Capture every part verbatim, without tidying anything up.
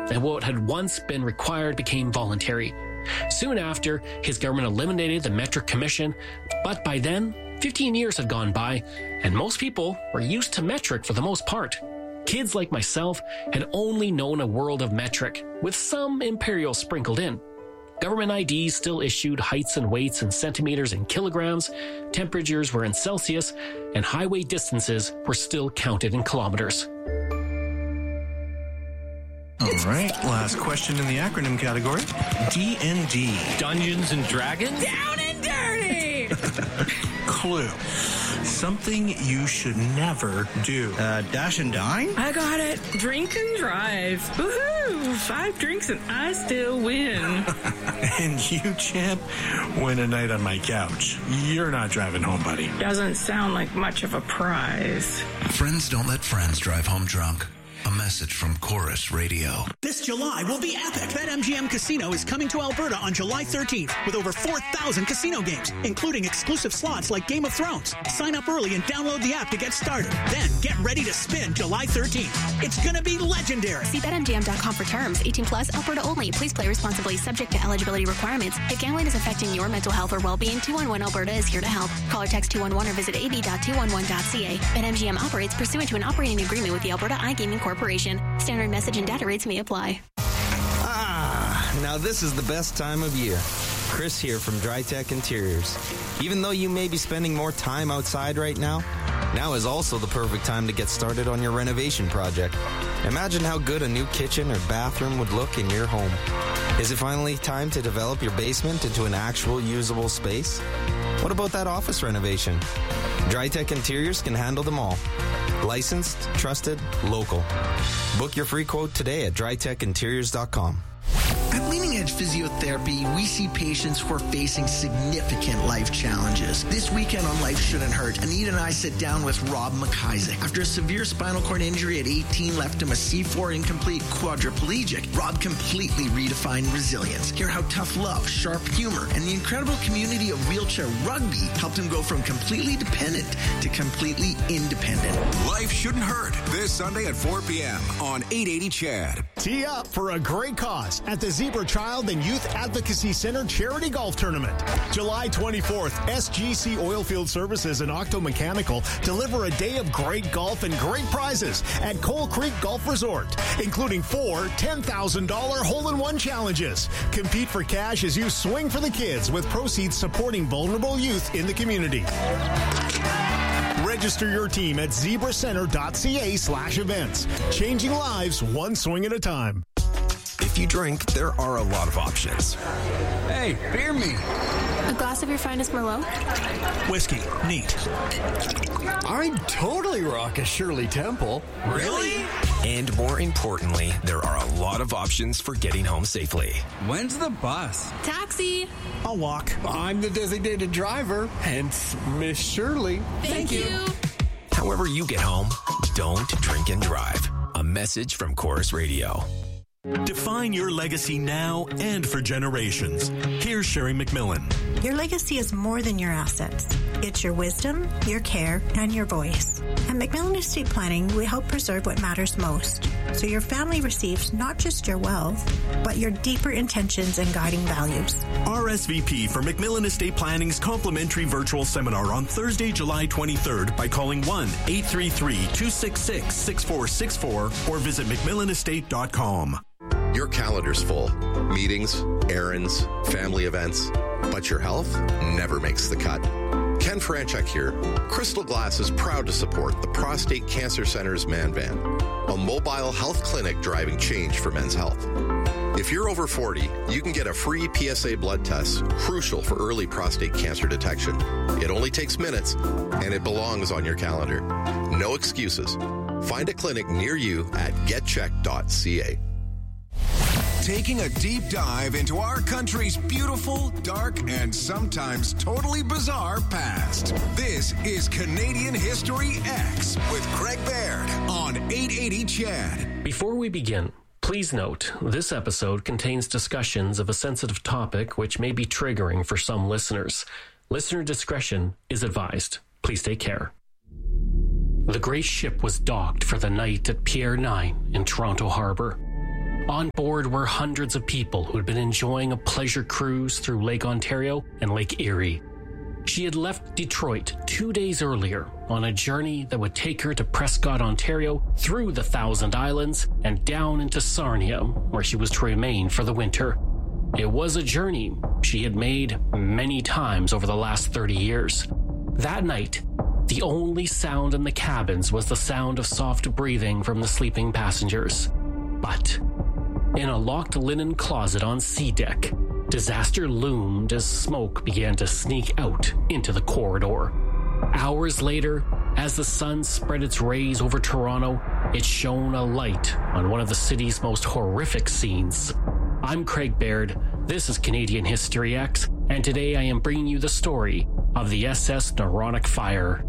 and what had once been required became voluntary. Soon after, his government eliminated the Metric Commission, but by then, fifteen years had gone by, and most people were used to metric for the most part. Kids like myself had only known a world of metric, with some imperial sprinkled in. Government I Ds still issued heights and weights in centimeters and kilograms, temperatures were in Celsius, and highway distances were still counted in kilometers. All right, last question in the acronym category. D and D. Dungeons and Dragons? Down and dirty! Clue. Something you should never do. Uh, dash and dine? I got it. Drink and drive. Woohoo! Five drinks and I still win. And you, champ, win a night on my couch. You're not driving home, buddy. Doesn't sound like much of a prize. Friends don't let friends drive home drunk. A message from Chorus Radio. This July will be epic. BetMGM Casino is coming to Alberta on July thirteenth with over four thousand casino games, including exclusive slots like Game of Thrones. Sign up early and download the app to get started. Then get ready to spin July thirteenth. It's going to be legendary. See Bet M G M dot com for terms. eighteen plus, Alberta only. Please play responsibly. Subject to eligibility requirements. If gambling is affecting your mental health or well-being, two one one Alberta is here to help. Call or text two one one or visit a b dot two one one dot c a. BetMGM operates pursuant to an operating agreement with the Alberta iGaming Corporation. Standard message and data rates may apply. Ah, now this is the best time of year. Chris here from DryTech Interiors. Even though you may be spending more time outside right now, now is also the perfect time to get started on your renovation project. Imagine how good a new kitchen or bathroom would look in your home. Is it finally time to develop your basement into an actual usable space? What about that office renovation? DryTech Interiors can handle them all. Licensed, trusted, local. Book your free quote today at dry tech interiors dot com. At Leading Edge Physiotherapy, we see patients who are facing significant life challenges. This weekend on Life Shouldn't Hurt, Anita and I sit down with Rob McIsaac. After a severe spinal cord injury at eighteen left him a C four incomplete quadriplegic, Rob completely redefined resilience. Hear how tough love, sharp humor, and the incredible community of wheelchair rugby helped him go from completely dependent to completely independent. Life Shouldn't Hurt, this Sunday at four p.m. on eight eighty C H E D. Tee up for a great cause at the Zebra Child and Youth Advocacy Center Charity Golf Tournament. July twenty-fourth, S G C Oilfield Services and Octo Mechanical deliver a day of great golf and great prizes at Coal Creek Golf Resort, including four ten thousand dollars hole-in-one challenges. Compete for cash as you swing for the kids with proceeds supporting vulnerable youth in the community. Register your team at zebracenter.ca slash events. Changing lives one swing at a time. If you drink, there are a lot of options. Hey, beer me. A glass of your finest Merlot? Whiskey. Neat. I'd totally rock a Shirley Temple. Really? And more importantly, there are a lot of options for getting home safely. When's the bus? Taxi. I'll walk. I'm the designated driver, hence Miss Shirley. Thank, Thank you. you. However you get home, don't drink and drive. A message from Chorus Radio. Define your legacy now and for generations. Here's Sherry McMillan. Your legacy is more than your assets. It's your wisdom, your care, and your voice. At McMillan Estate Planning, we help preserve what matters most, so your family receives not just your wealth, but your deeper intentions and guiding values. R S V P for McMillan Estate Planning's complimentary virtual seminar on Thursday, July twenty-third by calling one eight three three, two six six, six four six four or visit mcmillan estate dot com. Your calendar's full. Meetings, errands, family events. But your health never makes the cut. Ken Franchuk here. Crystal Glass is proud to support the Prostate Cancer Center's Man Van, a mobile health clinic driving change for men's health. If you're over forty, you can get a free P S A blood test, crucial for early prostate cancer detection. It only takes minutes, and it belongs on your calendar. No excuses. Find a clinic near you at get check dot c a. Taking a deep dive into our country's beautiful, dark, and sometimes totally bizarre past. This is Canadian History X with Craig Baird on eight eighty C H E D. Before we begin, please note, this episode contains discussions of a sensitive topic which may be triggering for some listeners. Listener discretion is advised. Please take care. The Grey Ship was docked for the night at Pier nine in Toronto Harbour. On board were hundreds of people who had been enjoying a pleasure cruise through Lake Ontario and Lake Erie. She had left Detroit two days earlier on a journey that would take her to Prescott, Ontario, through the Thousand Islands and down into Sarnia, where she was to remain for the winter. It was a journey she had made many times over the last thirty years. That night, the only sound in the cabins was the sound of soft breathing from the sleeping passengers. But in a locked linen closet on sea deck, disaster loomed as smoke began to sneak out into the corridor. Hours later, as the sun spread its rays over Toronto, it shone a light on one of the city's most horrific scenes. I'm Craig Baird, this is Canadian History X, and today I am bringing you the story of the S S Noronic fire.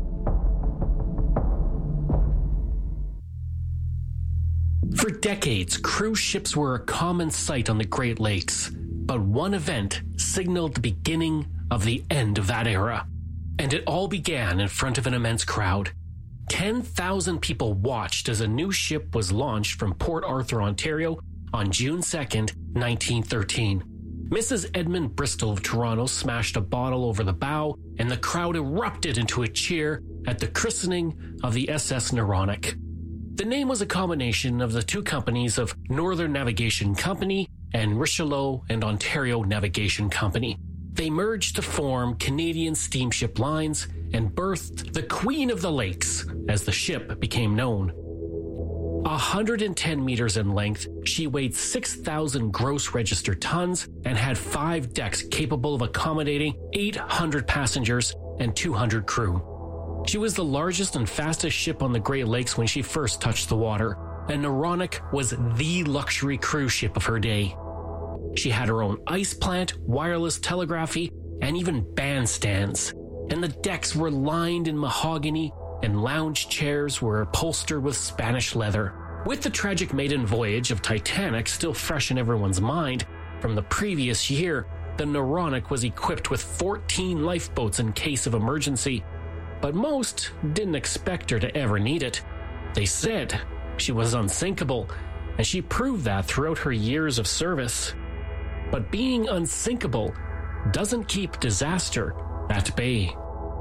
For decades, cruise ships were a common sight on the Great Lakes, but one event signaled the beginning of the end of that era. And it all began in front of an immense crowd. ten thousand people watched as a new ship was launched from Port Arthur, Ontario on June second, nineteen thirteen. Missus Edmund Bristol of Toronto smashed a bottle over the bow, and the crowd erupted into a cheer at the christening of the S S Noronic. The name was a combination of the two companies of Northern Navigation Company and Richelieu and Ontario Navigation Company. They merged to form Canadian Steamship Lines and birthed the Queen of the Lakes, as the ship became known. one hundred ten meters in length, she weighed six thousand gross registered tons and had five decks capable of accommodating eight hundred passengers and two hundred crew. She was the largest and fastest ship on the Great Lakes when she first touched the water, and Noronic was the luxury cruise ship of her day. She had her own ice plant, wireless telegraphy, and even bandstands, and the decks were lined in mahogany and lounge chairs were upholstered with Spanish leather. With the tragic maiden voyage of Titanic still fresh in everyone's mind from the previous year, the Noronic was equipped with fourteen lifeboats in case of emergency, but most didn't expect her to ever need it. They said she was unsinkable, and she proved that throughout her years of service. But being unsinkable doesn't keep disaster at bay.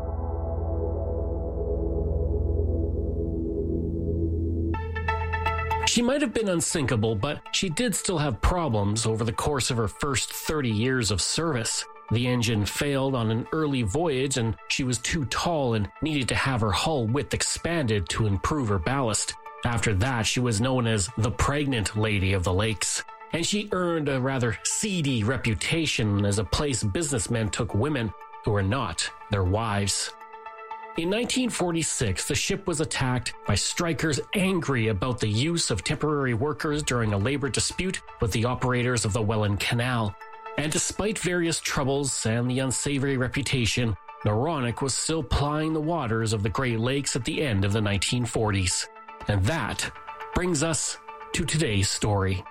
She might have been unsinkable, but she did still have problems over the course of her first thirty years of service. The engine failed on an early voyage, and she was too tall and needed to have her hull width expanded to improve her ballast. After that, she was known as the Pregnant Lady of the Lakes, and she earned a rather seedy reputation as a place businessmen took women who were not their wives. In nineteen forty-six, the ship was attacked by strikers angry about the use of temporary workers during a labor dispute with the operators of the Welland Canal. And despite various troubles and the unsavory reputation, Noronic was still plying the waters of the Great Lakes at the end of the nineteen forties. And that brings us to today's story.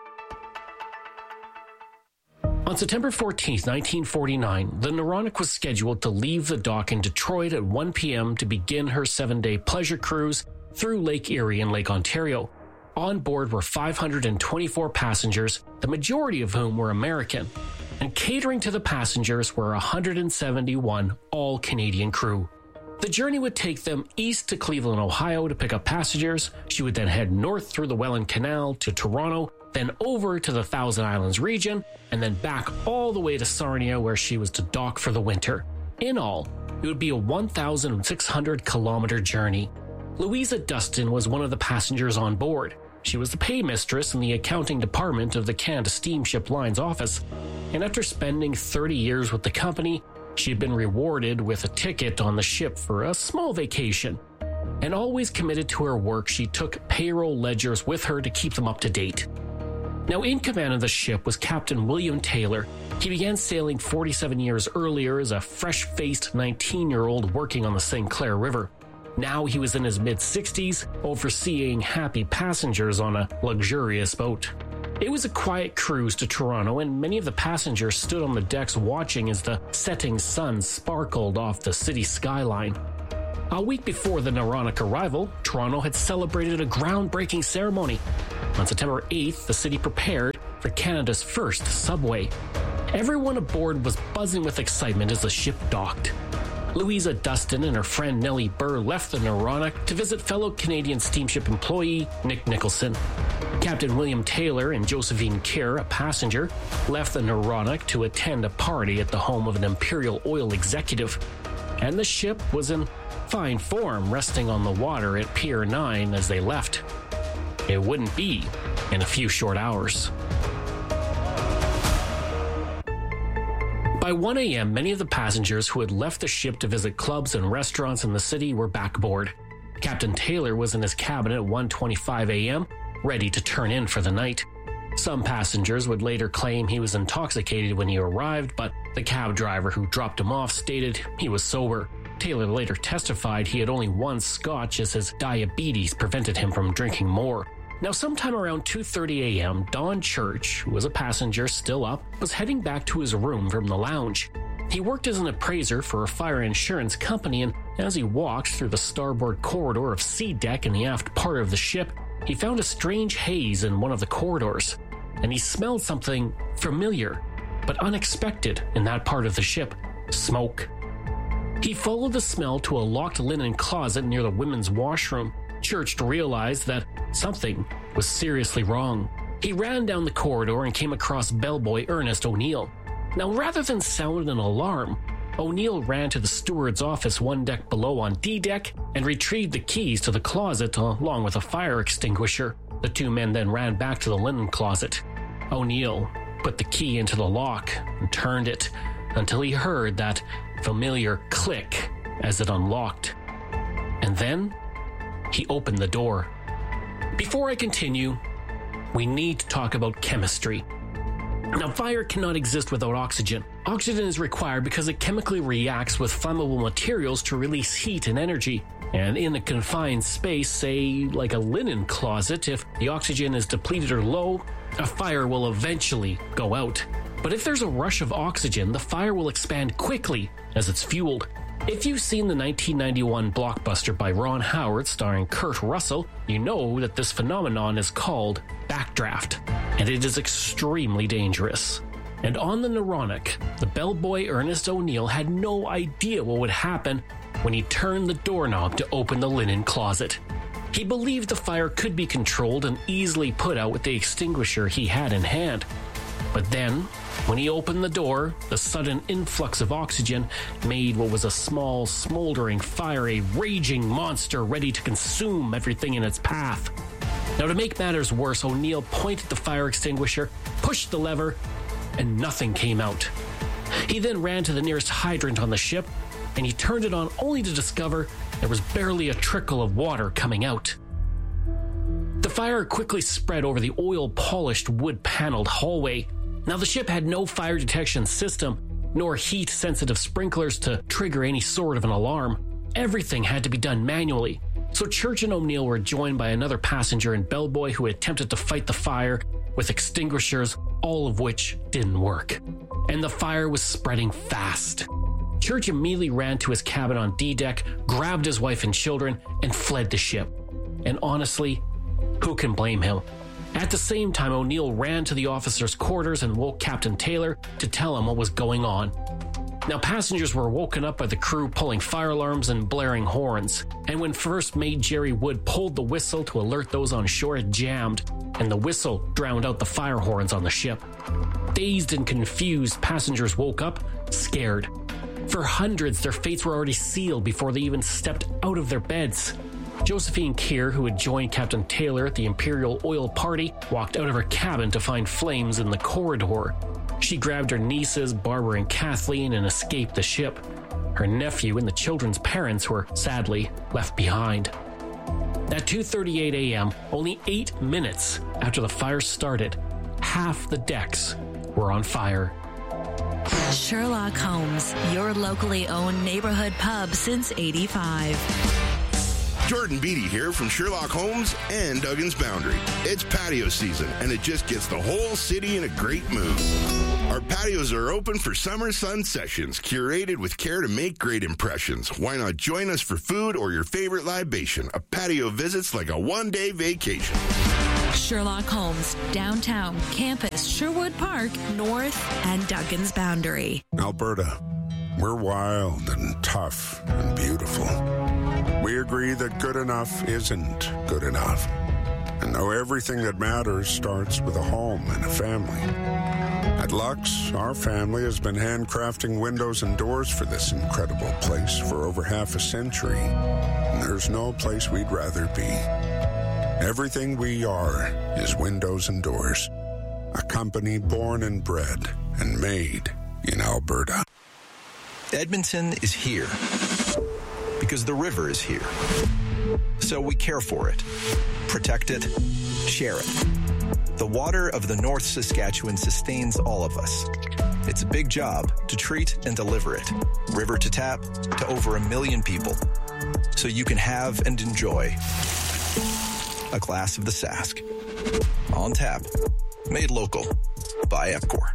On September fourteenth, nineteen forty-nine, the Noronic was scheduled to leave the dock in Detroit at one p.m. to begin her seven-day pleasure cruise through Lake Erie and Lake Ontario. On board were five hundred twenty-four passengers, the majority of whom were American, and catering to the passengers were one hundred seventy-one all-Canadian crew. The journey would take them east to Cleveland, Ohio to pick up passengers. She would then head north through the Welland Canal to Toronto, then over to the Thousand Islands region, and then back all the way to Sarnia, where she was to dock for the winter. In all, it would be a one thousand six hundred kilometer journey. Louisa Dustin was one of the passengers on board. She was the paymistress in the accounting department of the Canada Steamship Lines office, and after spending thirty years with the company, she had been rewarded with a ticket on the ship for a small vacation. And always committed to her work, she took payroll ledgers with her to keep them up to date. Now, in command of the ship was Captain William Taylor. He began sailing forty-seven years earlier as a fresh-faced nineteen-year-old working on the Saint Clair River. Now he was in his mid-sixties, overseeing happy passengers on a luxurious boat. It was a quiet cruise to Toronto, and many of the passengers stood on the decks watching as the setting sun sparkled off the city skyline. A week before the Noronic arrival, Toronto had celebrated a groundbreaking ceremony. On September eighth, the city prepared for Canada's first subway. Everyone aboard was buzzing with excitement as the ship docked. Louisa Dustin and her friend Nellie Burr left the Noronha to visit fellow Canadian steamship employee Nick Nicholson. Captain William Taylor and Josephine Kerr, a passenger, left the Noronha to attend a party at the home of an Imperial Oil executive. And the ship was in fine form, resting on the water at Pier nine as they left. It wouldn't be in a few short hours. By one a.m., many of the passengers who had left the ship to visit clubs and restaurants in the city were back aboard. Captain Taylor was in his cabin at one twenty-five a.m., ready to turn in for the night. Some passengers would later claim he was intoxicated when he arrived, but the cab driver who dropped him off stated he was sober. Taylor later testified he had only one scotch as his diabetes prevented him from drinking more. Now, sometime around two thirty a.m., Don Church, who was a passenger still up, was heading back to his room from the lounge. He worked as an appraiser for a fire insurance company, and as he walked through the starboard corridor of C deck in the aft part of the ship, he found a strange haze in one of the corridors, and he smelled something familiar, but unexpected in that part of the ship: smoke. He followed the smell to a locked linen closet near the women's washroom. Church realized that something was seriously wrong. He ran down the corridor and came across bellboy Ernest O'Neill. Now, rather than sound an alarm, O'Neill ran to the steward's office one deck below on D deck and retrieved the keys to the closet along with a fire extinguisher. The two men then ran back to the linen closet. O'Neill put the key into the lock and turned it until he heard that familiar click as it unlocked. And then he opened the door. Before I continue, we need to talk about chemistry. Now, fire cannot exist without oxygen. Oxygen is required because it chemically reacts with flammable materials to release heat and energy. And in a confined space, say like a linen closet, if the oxygen is depleted or low, a fire will eventually go out. But if there's a rush of oxygen, the fire will expand quickly as it's fueled. If you've seen the nineteen ninety-one blockbuster by Ron Howard starring Kurt Russell, you know that this phenomenon is called backdraft, and it is extremely dangerous. And on the Noronha, the bellboy Ernest O'Neill had no idea what would happen when he turned the doorknob to open the linen closet. He believed the fire could be controlled and easily put out with the extinguisher he had in hand. But then, when he opened the door, the sudden influx of oxygen made what was a small, smoldering fire a raging monster ready to consume everything in its path. Now, to make matters worse, O'Neill pointed the fire extinguisher, pushed the lever, and nothing came out. He then ran to the nearest hydrant on the ship, and he turned it on only to discover there was barely a trickle of water coming out. The fire quickly spread over the oil-polished, wood-paneled hallway. Now, the ship had no fire detection system, nor heat-sensitive sprinklers to trigger any sort of an alarm. Everything had to be done manually. So Church and O'Neill were joined by another passenger and bellboy who attempted to fight the fire with extinguishers, all of which didn't work. And the fire was spreading fast. Church immediately ran to his cabin on D deck, grabbed his wife and children, and fled the ship. And honestly, who can blame him? At the same time, O'Neill ran to the officer's quarters and woke Captain Taylor to tell him what was going on. Now, passengers were woken up by the crew pulling fire alarms and blaring horns. And when First Mate Jerry Wood pulled the whistle to alert those on shore, it jammed, and the whistle drowned out the fire horns on the ship. Dazed and confused, passengers woke up, scared. For hundreds, their fates were already sealed before they even stepped out of their beds. Josephine Kerr, who had joined Captain Taylor at the Imperial Oil party, walked out of her cabin to find flames in the corridor. She grabbed her nieces, Barbara and Kathleen, and escaped the ship. Her nephew and the children's parents were sadly left behind. At two thirty-eight a.m., only eight minutes after the fire started, half the decks were on fire. Sherlock Holmes, your locally owned neighborhood pub since eighty-five. Jordan Beatty here from Sherlock Holmes and Duggan's Boundary. It's patio season, and it just gets the whole city in a great mood. Our patios are open for summer sun sessions, curated with care to make great impressions. Why not join us for food or your favorite libation? A patio visit's like a one-day vacation. Sherlock Holmes, downtown, campus, Sherwood Park, North, and Duggan's Boundary. Alberta, we're wild and tough and beautiful. We agree that good enough isn't good enough. And know everything that matters starts with a home and a family. At Lux, our family has been handcrafting windows and doors for this incredible place for over half a century. And there's no place we'd rather be. Everything we are is windows and doors. A company born and bred and made in Alberta. Edmonton is here because the river is here. So we care for it, protect it, share it. The water of the North Saskatchewan sustains all of us. It's a big job to treat and deliver it, river to tap, to over a million people. So you can have and enjoy a glass of the Sask. On tap, made local by Epcor.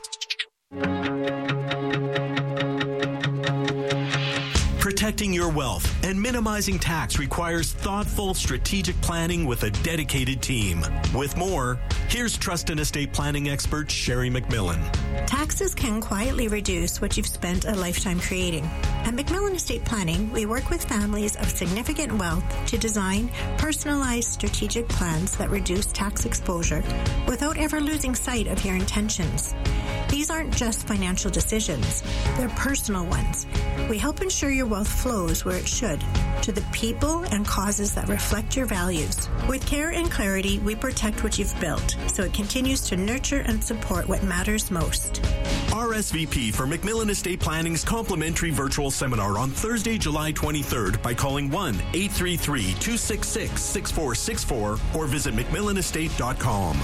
Protecting your wealth and minimizing tax requires thoughtful, strategic planning with a dedicated team. With more, here's trust and estate planning expert Sherry McMillan. Taxes can quietly reduce what you've spent a lifetime creating. At McMillan Estate Planning, we work with families of significant wealth to design personalized strategic plans that reduce tax exposure without ever losing sight of your intentions. These aren't just financial decisions, they're personal ones. We help ensure your wealth flows where it should, to the people and causes that reflect your values. With care and clarity, we protect what you've built, so it continues to nurture and support what matters most. R S V P for McMillan Estate Planning's complimentary virtual seminar on Thursday, July twenty-third by calling one eight three three, two six six, six four six four or visit mcmillan estate dot com.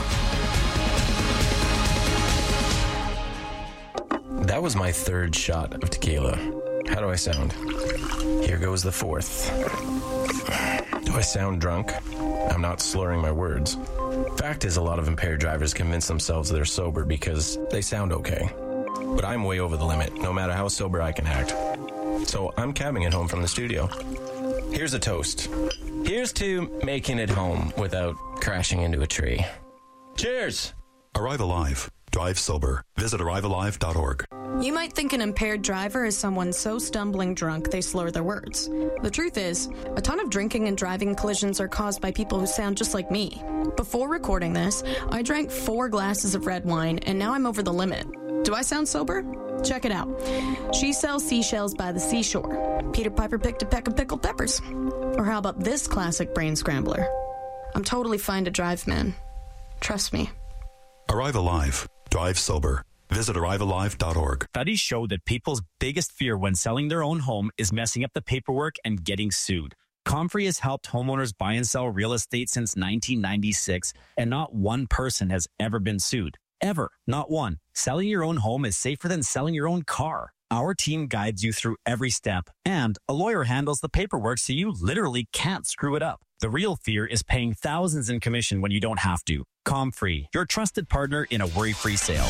That was my third shot of tequila. How do I sound? Here goes the fourth. Do I sound drunk? I'm not slurring my words. Fact is, a lot of impaired drivers convince themselves they're sober because they sound okay. But I'm way over the limit, no matter how sober I can act. So I'm cabbing it home from the studio. Here's a toast. Here's to making it home without crashing into a tree. Cheers! Arrive Alive. Drive sober. Visit arrive alive dot org. You might think an impaired driver is someone so stumbling drunk they slur their words. The truth is, a ton of drinking and driving collisions are caused by people who sound just like me. Before recording this, I drank four glasses of red wine, and now I'm over the limit. Do I sound sober? Check it out. She sells seashells by the seashore. Peter Piper picked a peck of pickled peppers. Or how about this classic brain scrambler? I'm totally fine to drive, man. Trust me. Arrive Alive. Drive sober. Visit arrive alive dot org. Studies show that people's biggest fear when selling their own home is messing up the paperwork and getting sued. Comfrey has helped homeowners buy and sell real estate since nineteen ninety-six, and not one person has ever been sued. Ever. Not one. Selling your own home is safer than selling your own car. Our team guides you through every step, and a lawyer handles the paperwork so you literally can't screw it up. The real fear is paying thousands in commission when you don't have to. Comfrey, your trusted partner in a worry-free sale.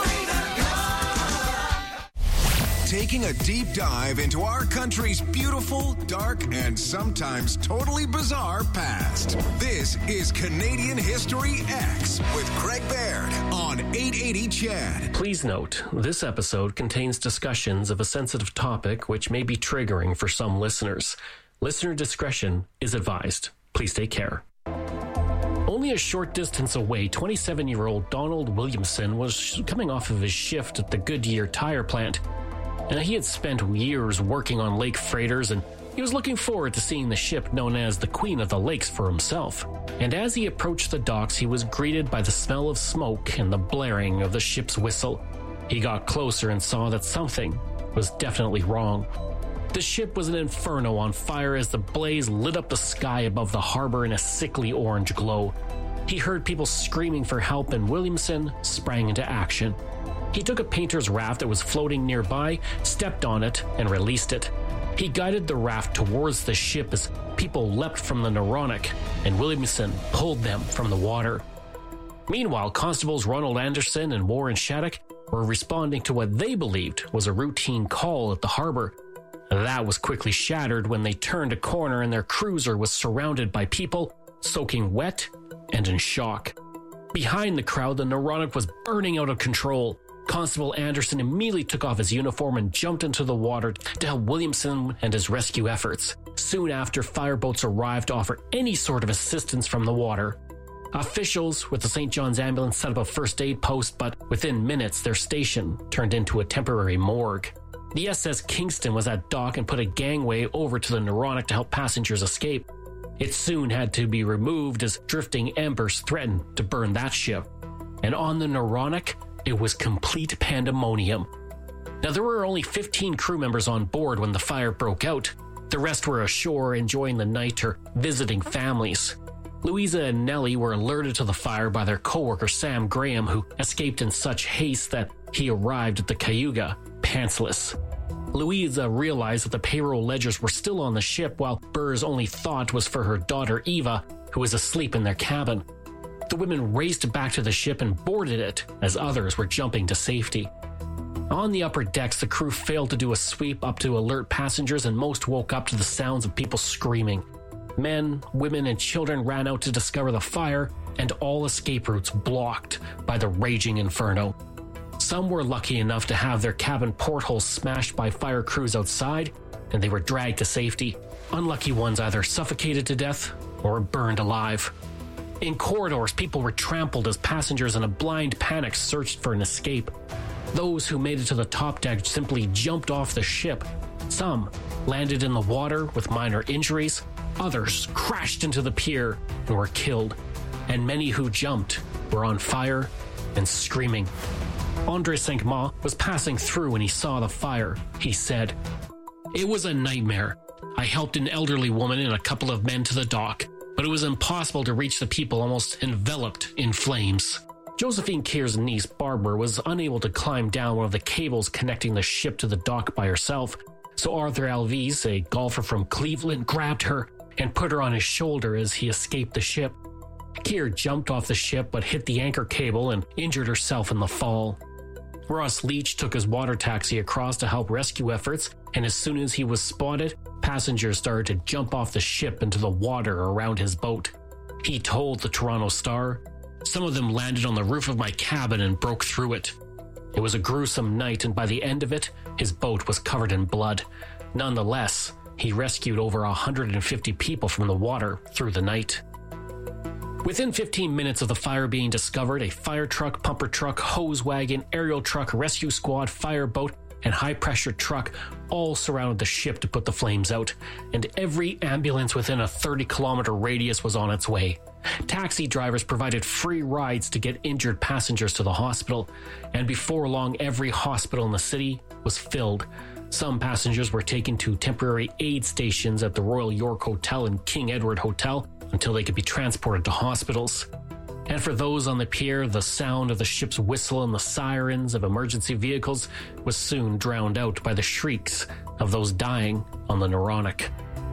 Taking a deep dive into our country's beautiful, dark, and sometimes totally bizarre past. This is Canadian History X with Craig Baird on eight eighty C H E D. Please note, this episode contains discussions of a sensitive topic which may be triggering for some listeners. Listener discretion is advised. Please take care. Only a short distance away, twenty-seven-year-old Donald Williamson was coming off of his shift at the Goodyear tire plant. And he had spent years working on lake freighters, and he was looking forward to seeing the ship known as the Queen of the Lakes for himself. And as he approached the docks, he was greeted by the smell of smoke and the blaring of the ship's whistle. He got closer and saw that something was definitely wrong. The ship was an inferno on fire as the blaze lit up the sky above the harbor in a sickly orange glow. He heard people screaming for help, and Williamson sprang into action. He took a painter's raft that was floating nearby, stepped on it, and released it. He guided the raft towards the ship as people leapt from the Noronha, and Williamson pulled them from the water. Meanwhile, Constables Ronald Anderson and Warren Shattuck were responding to what they believed was a routine call at the harbor. That was quickly shattered when they turned a corner and their cruiser was surrounded by people soaking wet and in shock. Behind the crowd, the Noronha was burning out of control. Constable Anderson immediately took off his uniform and jumped into the water to help Williamson and his rescue efforts. Soon after, fireboats arrived to offer any sort of assistance from the water. Officials with the Saint John's ambulance set up a first aid post, but within minutes their station turned into a temporary morgue. The S S Kingston was at dock and put a gangway over to the Noronha to help passengers escape. It soon had to be removed as drifting embers threatened to burn that ship. And on the Noronha, it was complete pandemonium. Now, there were only fifteen crew members on board when the fire broke out. The rest were ashore enjoying the night or visiting families. Louisa and Nellie were alerted to the fire by their co-worker Sam Graham, who escaped in such haste that he arrived at the Cayuga pantsless. Louisa realized that the payroll ledgers were still on the ship, while Burr's only thought was for her daughter Eva, who was asleep in their cabin. The women raced back to the ship and boarded it as others were jumping to safety. On the upper decks, the crew failed to do a sweep up to alert passengers, and most woke up to the sounds of people screaming. Men, women, and children ran out to discover the fire, and all escape routes blocked by the raging inferno. Some were lucky enough to have their cabin portholes smashed by fire crews outside, and they were dragged to safety. Unlucky ones either suffocated to death or burned alive. In corridors, people were trampled as passengers in a blind panic searched for an escape. Those who made it to the top deck simply jumped off the ship. Some landed in the water with minor injuries. Others crashed into the pier and were killed. And many who jumped were on fire and screaming. Andre Cinq-Mars was passing through when he saw the fire. He said, "It was a nightmare. I helped an elderly woman and a couple of men to the dock, but it was impossible to reach the people almost enveloped in flames." Josephine Keir's niece, Barbara, was unable to climb down one of the cables connecting the ship to the dock by herself, so Arthur Alves, a golfer from Cleveland, grabbed her and put her on his shoulder as he escaped the ship. Keir jumped off the ship but hit the anchor cable and injured herself in the fall. Ross Leach took his water taxi across to help rescue efforts, and as soon as he was spotted, passengers started to jump off the ship into the water around his boat. He told the Toronto Star, "Some of them landed on the roof of my cabin and broke through it. It was a gruesome night, and by the end of it, his boat was covered in blood. Nonetheless, he rescued over one hundred fifty people from the water through the night." Within fifteen minutes of the fire being discovered, a fire truck, pumper truck, hose wagon, aerial truck, rescue squad, fireboat, and high-pressure truck all surrounded the ship to put the flames out, and every ambulance within a thirty-kilometer radius was on its way. Taxi drivers provided free rides to get injured passengers to the hospital, and before long, every hospital in the city was filled. Some passengers were taken to temporary aid stations at the Royal York Hotel and King Edward Hotel until they could be transported to hospitals. And for those on the pier, the sound of the ship's whistle and the sirens of emergency vehicles was soon drowned out by the shrieks of those dying on the Noronha.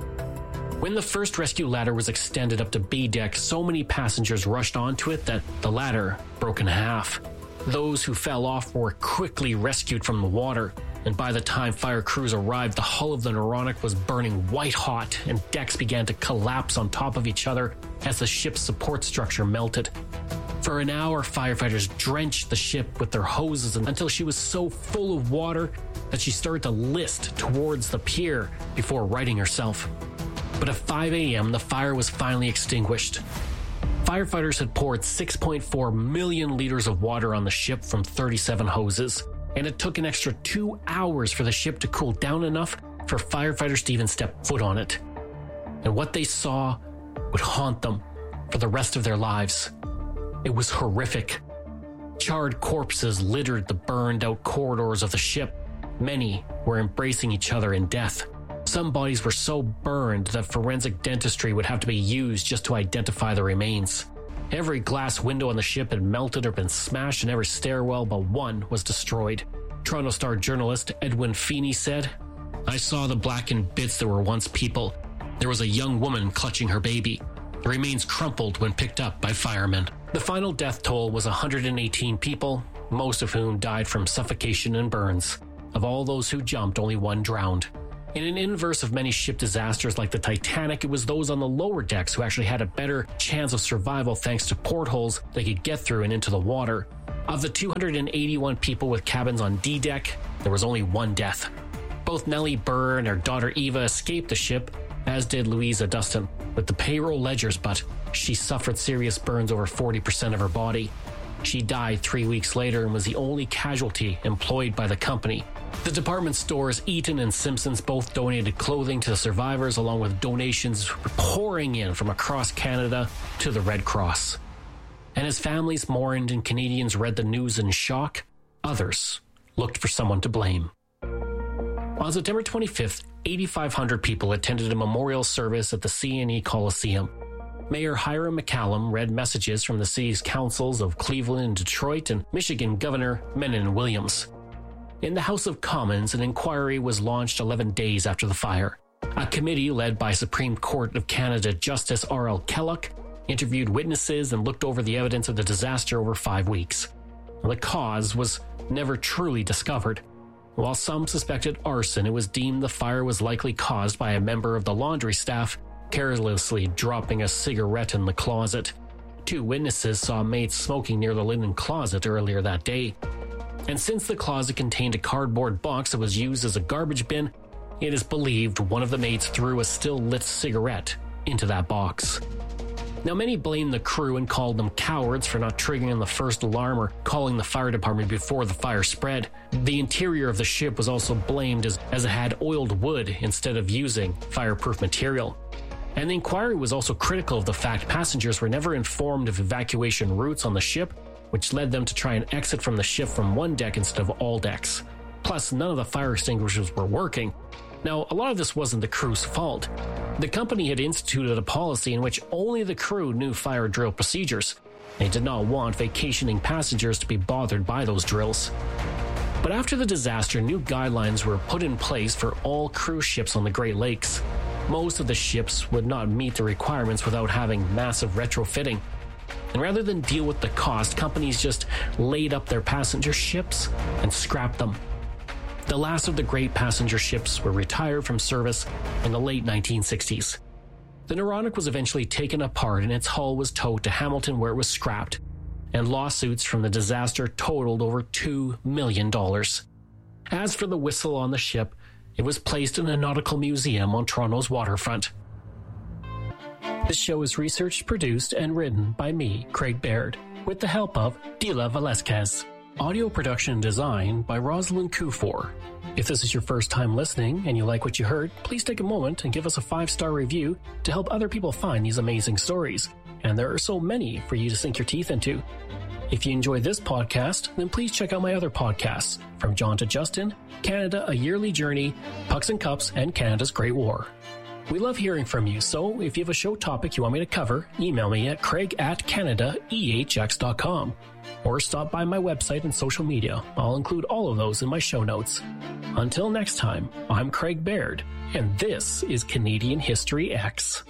When the first rescue ladder was extended up to B deck, so many passengers rushed onto it that the ladder broke in half. Those who fell off were quickly rescued from the water, and by the time fire crews arrived, the hull of the Noronha was burning white hot, and decks began to collapse on top of each other as the ship's support structure melted. For an hour, firefighters drenched the ship with their hoses until she was so full of water that she started to list towards the pier before righting herself. But at five a.m., the fire was finally extinguished. Firefighters had poured six point four million liters of water on the ship from thirty-seven hoses, and it took an extra two hours for the ship to cool down enough for firefighters to even step foot on it. And what they saw would haunt them for the rest of their lives. It was horrific. Charred corpses littered the burned-out corridors of the ship. Many were embracing each other in death. Some bodies were so burned that forensic dentistry would have to be used just to identify the remains. Every glass window on the ship had melted or been smashed, and every stairwell but one was destroyed. Toronto Star journalist Edwin Feeney said, "I saw the blackened bits that were once people. There was a young woman clutching her baby. The remains crumpled when picked up by firemen." The final death toll was one hundred eighteen people, most of whom died from suffocation and burns. Of all those who jumped, only one drowned. In an inverse of many ship disasters like the Titanic, it was those on the lower decks who actually had a better chance of survival thanks to portholes they could get through and into the water. Of the two hundred eighty-one people with cabins on D-deck, there was only one death. Both Nellie Burr and her daughter Eva escaped the ship, as did Louisa Dustin, with the payroll ledgers, but she suffered serious burns over forty percent of her body. She died three weeks later and was the only casualty employed by the company. The department stores Eaton and Simpsons both donated clothing to the survivors, along with donations pouring in from across Canada to the Red Cross. And as families mourned and Canadians read the news in shock, others looked for someone to blame. On September twenty-fifth, eighty-five hundred people attended a memorial service at the C and E Coliseum. Mayor Hiram McCallum read messages from the city's councils of Cleveland and Detroit and Michigan Governor Menon Williams. In the House of Commons, an inquiry was launched eleven days after the fire. A committee led by Supreme Court of Canada Justice R L Kellogg interviewed witnesses and looked over the evidence of the disaster over five weeks. The cause was never truly discovered. While some suspected arson, it was deemed the fire was likely caused by a member of the laundry staff carelessly dropping a cigarette in the closet. Two witnesses saw maids smoking near the linen closet earlier that day. And since the closet contained a cardboard box that was used as a garbage bin, it is believed one of the maids threw a still-lit cigarette into that box. Now, many blame the crew and called them cowards for not triggering the first alarm or calling the fire department before the fire spread. The interior of the ship was also blamed as, as it had oiled wood instead of using fireproof material. And the inquiry was also critical of the fact passengers were never informed of evacuation routes on the ship, which led them to try and exit from the ship from one deck instead of all decks. Plus, none of the fire extinguishers were working. Now, a lot of this wasn't the crew's fault. The company had instituted a policy in which only the crew knew fire drill procedures. They did not want vacationing passengers to be bothered by those drills. But after the disaster, new guidelines were put in place for all cruise ships on the Great Lakes. Most of the ships would not meet the requirements without having massive retrofitting. And rather than deal with the cost, companies just laid up their passenger ships and scrapped them. The last of the great passenger ships were retired from service in the late nineteen sixties. The Noronic was eventually taken apart and its hull was towed to Hamilton, where it was scrapped, and lawsuits from the disaster totaled over two million dollars. As for the whistle on the ship, it was placed in a nautical museum on Toronto's waterfront. This show is researched, produced, and written by me, Craig Baird, with the help of Dila Velasquez. Audio production and design by Rosalind Kufor. If this is your first time listening and you like what you heard, please take a moment and give us a five-star review to help other people find these amazing stories. And there are so many for you to sink your teeth into. If you enjoy this podcast, then please check out my other podcasts, From John to Justin, Canada, A Yearly Journey, Pucks and Cups, and Canada's Great War. We love hearing from you, so if you have a show topic you want me to cover, email me at craig at canada e h x dot com or stop by my website and social media. I'll include all of those in my show notes. Until next time, I'm Craig Baird, and this is Canadian History X.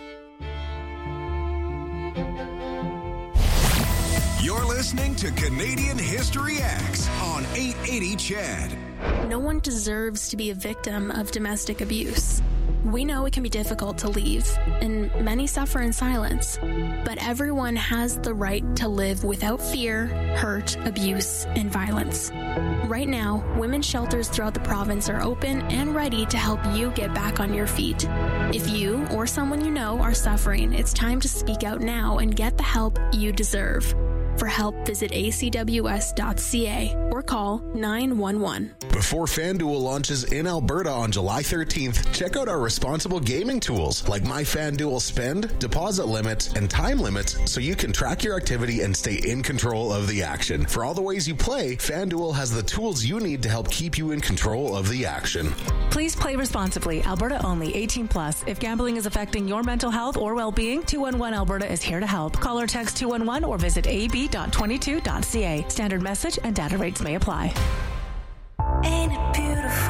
You're listening to Canadian History X on eight eighty C H E D. No one deserves to be a victim of domestic abuse. We know it can be difficult to leave, and many suffer in silence. But everyone has the right to live without fear, hurt, abuse, and violence. Right now, women's shelters throughout the province are open and ready to help you get back on your feet. If you or someone you know are suffering, it's time to speak out now and get the help you deserve. For help, visit a c w s dot c a or call nine one one. Before FanDuel launches in Alberta on July thirteenth, check out our responsible gaming tools like My FanDuel Spend, deposit limits, and time limits so you can track your activity and stay in control of the action. For all the ways you play, FanDuel has the tools you need to help keep you in control of the action. Please play responsibly. Alberta only. eighteen plus. If gambling is affecting your mental health or well-being, two one one Alberta is here to help. Call or text two one one or visit a b dot twenty-two dot c a. Standard message and data rates may apply. Ain't it beautiful?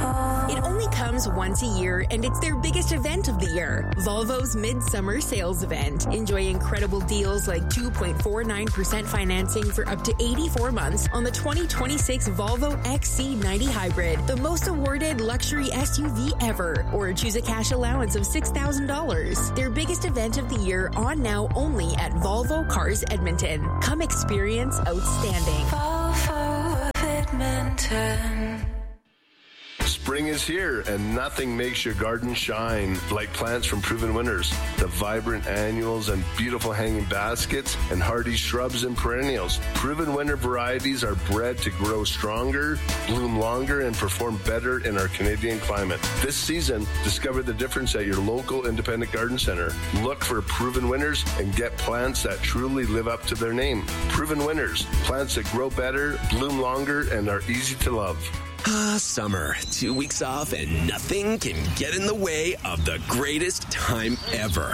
It only comes once a year, and it's their biggest event of the year, Volvo's Midsummer Sales Event. Enjoy incredible deals like two point four nine percent financing for up to eighty-four months on the twenty twenty-six Volvo X C ninety Hybrid, the most awarded luxury S U V ever, or choose a cash allowance of six thousand dollars. Their biggest event of the year on now only at Volvo Cars Edmonton. Come experience outstanding. Volvo of Edmonton. Spring is here, and nothing makes your garden shine like plants from Proven Winners. The vibrant annuals and beautiful hanging baskets and hardy shrubs and perennials. Proven Winner varieties are bred to grow stronger, bloom longer, and perform better in our Canadian climate. This season, discover the difference at your local independent garden center. Look for Proven Winners and get plants that truly live up to their name. Proven Winners, plants that grow better, bloom longer, and are easy to love. Ah, summer. Two weeks off and nothing can get in the way of the greatest time ever.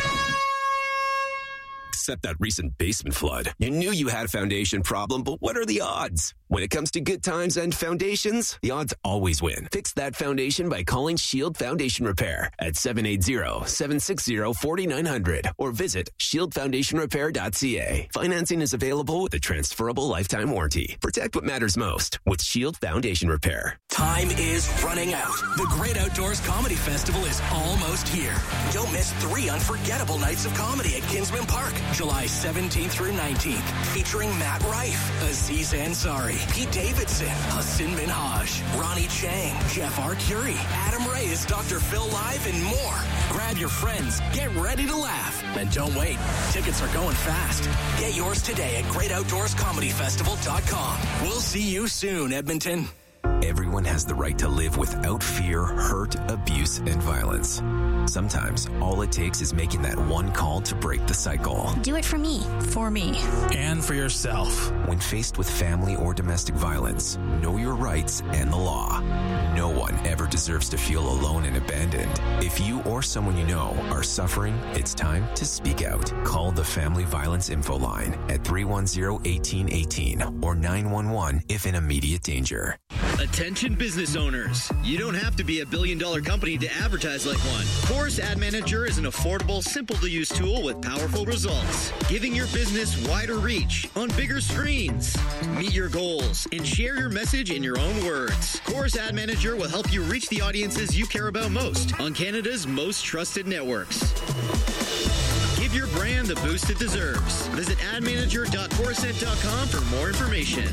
Except that recent basement flood. You knew you had a foundation problem, but what are the odds? When it comes to good times and foundations, the odds always win. Fix that foundation by calling Shield Foundation Repair at seven eight zero, seven six zero, four nine zero zero or visit shield foundation repair dot c a. Financing is available with a transferable lifetime warranty. Protect what matters most with Shield Foundation Repair. Time is running out. The Great Outdoors Comedy Festival is almost here. Don't miss three unforgettable nights of comedy at Kinsman Park, July seventeenth through nineteenth, featuring Matt Rife, Aziz Ansari, Pete Davidson, Hassan Minhaj, Ronnie Chang, Jeff Arcuri, Adam Reyes, Doctor Phil Live, and more. Grab your friends, get ready to laugh, and don't wait. Tickets are going fast. Get yours today at great outdoors comedy festival dot com. We'll see you soon, Edmonton. Everyone has the right to live without fear, hurt, abuse, and violence. Sometimes, all it takes is making that one call to break the cycle. Do it for me. For me. And for yourself. When faced with family or domestic violence, know your rights and the law. No one ever deserves to feel alone and abandoned. If you or someone you know are suffering, it's time to speak out. Call the Family Violence Info Line at three one zero, one eight one eight or nine one one if in immediate danger. Attention business owners. You don't have to be a billion dollar company to advertise like one. Chorus Ad Manager is an affordable, simple to use tool with powerful results, giving your business wider reach on bigger screens. Meet your goals and share your message in your own words. Chorus Ad Manager will help you reach the audiences you care about most on Canada's most trusted networks. Give your brand the boost it deserves. Visit ad manager dot corusent dot com for more information.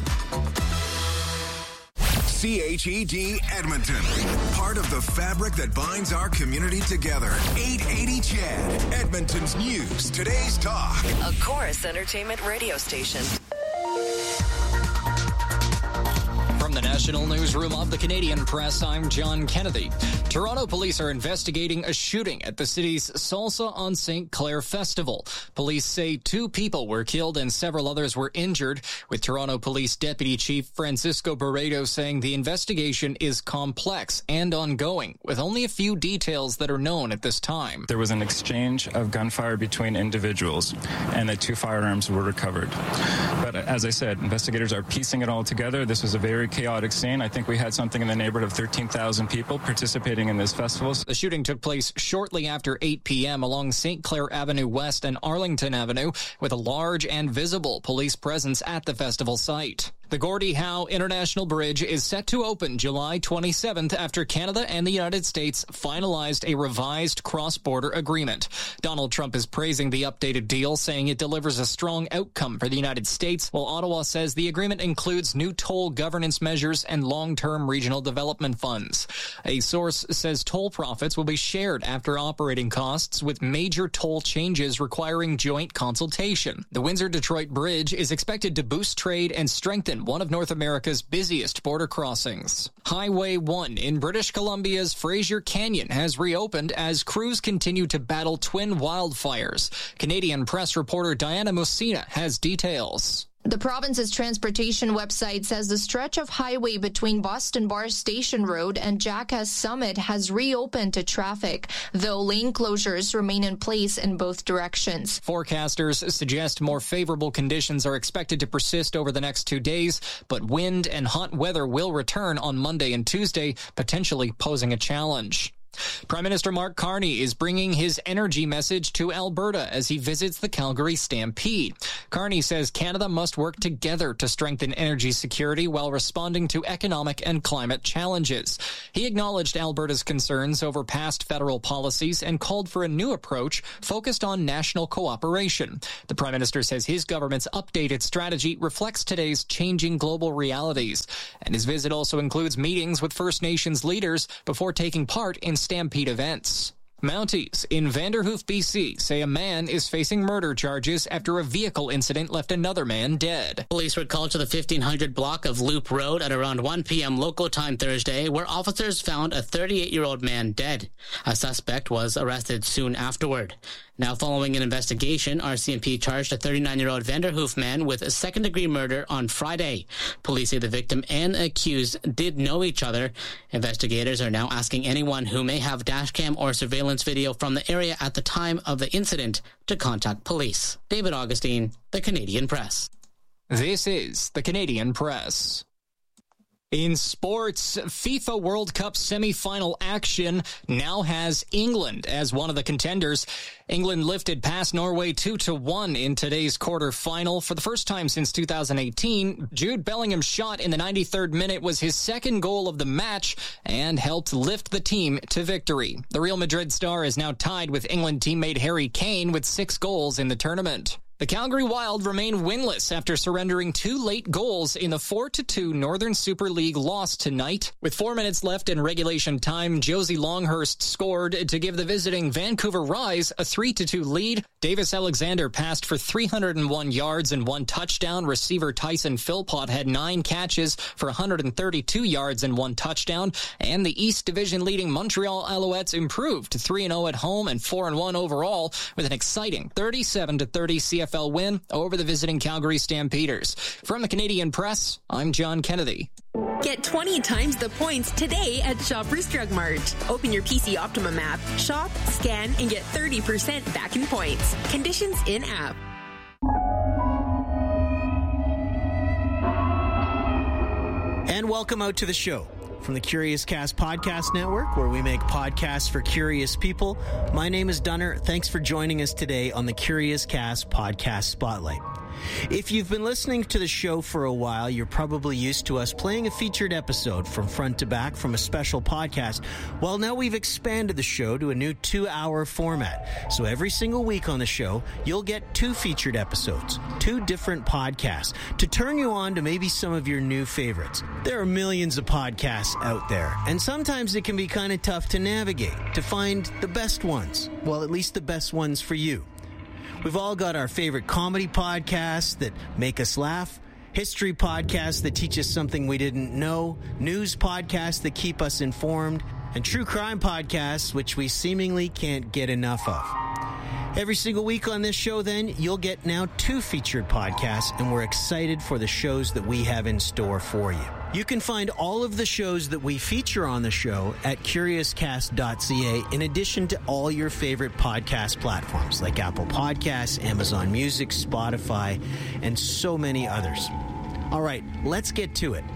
C H E D Edmonton, part of the fabric that binds our community together. eight eighty C H E D, Edmonton's news, today's talk. A Chorus Entertainment radio station. From the National Newsroom of the Canadian Press, I'm John Kennedy. Toronto police are investigating a shooting at the city's Salsa on Saint Clair Festival. Police say two people were killed and several others were injured, with Toronto Police Deputy Chief Francisco Barreto saying the investigation is complex and ongoing, with only a few details that are known at this time. There was an exchange of gunfire between individuals, and the two firearms were recovered. But as I said, investigators are piecing it all together. This was a very chaotic scene. I think we had something in the neighborhood of thirteen thousand people participating in this festival. The shooting took place shortly after eight p.m. along Saint Clair Avenue West and Arlington Avenue, with a large and visible police presence at the festival site. The Gordie Howe International Bridge is set to open July twenty-seventh after Canada and the United States finalized a revised cross-border agreement. Donald Trump is praising the updated deal, saying it delivers a strong outcome for the United States, while Ottawa says the agreement includes new toll governance measures and long-term regional development funds. A source says toll profits will be shared after operating costs, with major toll changes requiring joint consultation. The Windsor-Detroit Bridge is expected to boost trade and strengthen one of North America's busiest border crossings. Highway one in British Columbia's Fraser Canyon has reopened as crews continue to battle twin wildfires. Canadian press reporter Diana Musina has details. The province's transportation website says the stretch of highway between Boston Bar Station Road and Jackass Summit has reopened to traffic, though lane closures remain in place in both directions. Forecasters suggest more favorable conditions are expected to persist over the next two days, but wind and hot weather will return on Monday and Tuesday, potentially posing a challenge. Prime Minister Mark Carney is bringing his energy message to Alberta as he visits the Calgary Stampede. Carney says Canada must work together to strengthen energy security while responding to economic and climate challenges. He acknowledged Alberta's concerns over past federal policies and called for a new approach focused on national cooperation. The Prime Minister says his government's updated strategy reflects today's changing global realities, and his visit also includes meetings with First Nations leaders before taking part in Stampede events. Mounties in Vanderhoof, B C say a man is facing murder charges after a vehicle incident left another man dead. Police were called to the fifteen hundred block of Loop Road at around one p.m. local time Thursday, where officers found a thirty-eight-year-old man dead. A suspect was arrested soon afterward. Now, following an investigation, R C M P charged a thirty-nine-year-old Vanderhoof man with a second-degree murder on Friday. Police say the victim and accused did know each other. Investigators are now asking anyone who may have dashcam or surveillance video from the area at the time of the incident to contact police. David Augustine, The Canadian Press. This is The Canadian Press. In sports, FIFA World Cup semi-final action now has England as one of the contenders. England lifted past Norway two to one in today's quarterfinal. For the first time since two thousand eighteen, Jude Bellingham's shot in the ninety-third minute was his second goal of the match and helped lift the team to victory. The Real Madrid star is now tied with England teammate Harry Kane with six goals in the tournament. The Calgary Wild remain winless after surrendering two late goals in the four to two Northern Super League loss tonight. With four minutes left in regulation time, Josie Longhurst scored to give the visiting Vancouver Rise a three to two lead. Davis Alexander passed for three hundred one yards and one touchdown. Receiver Tyson Philpott had nine catches for one hundred thirty-two yards and one touchdown. And the East Division leading Montreal Alouettes improved to three and oh at home and four and one overall with an exciting thirty-seven to thirty C F L win over the visiting Calgary Stampeders. From the Canadian Press, I'm John Kennedy. Get twenty times the points today at Shoppers Drug Mart. Open your P C Optimum app, shop, scan, and get thirty percent back in points. Conditions in app. And welcome out to the show. From the Curious Cast Podcast Network, where we make podcasts for curious people. My name is Dunner. Thanks for joining us today on the Curious Cast Podcast Spotlight. If you've been listening to the show for a while, you're probably used to us playing a featured episode from front to back from a special podcast. Well, now we've expanded the show to a new two-hour format. So every single week on the show, you'll get two featured episodes, two different podcasts, to turn you on to maybe some of your new favorites. There are millions of podcasts out there, and sometimes it can be kind of tough to navigate, to find the best ones. Well, at least the best ones for you. We've all got our favorite comedy podcasts that make us laugh, history podcasts that teach us something we didn't know, news podcasts that keep us informed, and true crime podcasts which we seemingly can't get enough of. Every single week on this show, then, you'll get now two featured podcasts, and we're excited for the shows that we have in store for you. You can find all of the shows that we feature on the show at curious cast dot c a, in addition to all your favorite podcast platforms like Apple Podcasts, Amazon Music, Spotify, and so many others. All right, let's get to it.